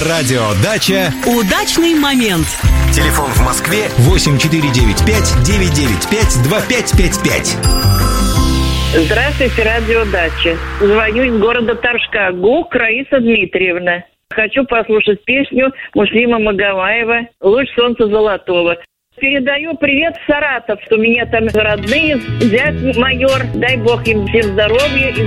Радио Дача. Удачный момент. Телефон в Москве 8495-995-2555. Здравствуйте, Радио Дача. Звоню из города Торжка. ГУК Раиса Дмитриевна. Хочу послушать песню Муслима Магомаева «Луч солнца золотого». Передаю привет в Саратов. У меня там родные, зять майор. Дай бог им всем здоровья и